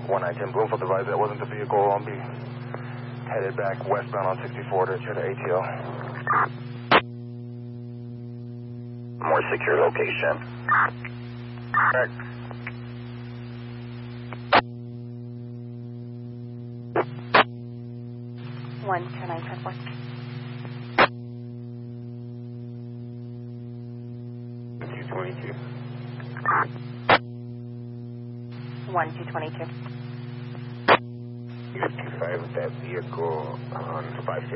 1910 Bloomfield advised that wasn't the vehicle. I'll be headed back westbound on 64 to check the ATO. More secure location. Correct. One 2910 222. 1222. You got 25 with that vehicle on 550.